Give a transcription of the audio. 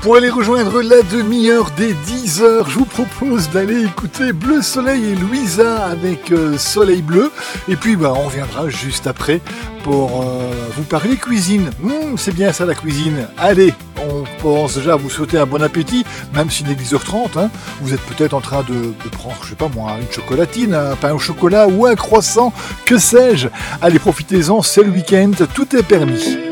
Pour aller rejoindre la demi-heure des 10 heures, je vous propose d'aller écouter Bleu Soleil et Louisa avec Soleil Bleu. Et puis on reviendra juste après pour vous parler cuisine. C'est bien ça la cuisine. Allez, on pense déjà à vous souhaiter un bon appétit, même s'il est 10h30. Vous êtes peut-être en train de prendre, je sais pas moi, une chocolatine, un pain au chocolat ou un croissant, que sais-je. Allez, profitez-en, c'est le week-end, tout est permis.